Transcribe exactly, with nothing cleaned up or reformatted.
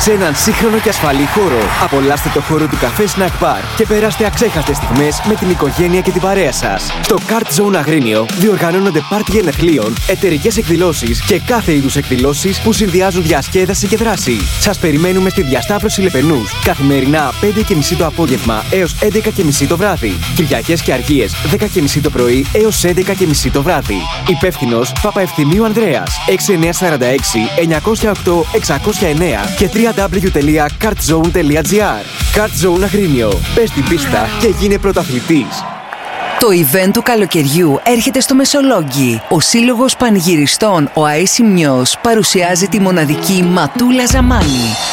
σε έναν σύγχρονο και ασφαλή χώρο. Απολαύστε το χώρο του καφέ Snack Bar και περάστε αξέχαστες στιγμές με την οικογένεια και την παρέα σας. Στο Kart Zone Αγρίνιο διοργανώνονται πάρτι γενεθλίων, εταιρικές εκδηλώσεις και κάθε είδους εκδηλώσεις που συνδυάζουν διασκέδαση και δράση. Σας περιμένουμε στη διασταύρωση Λεπενούς καθημερινά πέντε και μισή το απόγευμα έως έντεκα και μισή το βράδυ. Κυριακές και Αργίες δέκα και μισή το πρωί έως έντεκα και μισή το βράδυ. Υπεύθυνος Παπαευθυμίου Ανδρέας έξι εννιά τέσσερα έξι εννιά μηδέν οκτώ έξι μηδέν εννιά και double-u double-u double-u τελεία kartzone τελεία gr. Kart Zone Αγρίνιο. Πες την πίστα και γίνε πρωταθλητής. Το event του καλοκαιριού έρχεται στο Μεσολόγγι. Ο Σύλλογος Πανηγυριστών ο Αΐσιμνιος παρουσιάζει τη μοναδική Ματούλα Ζαμάνη.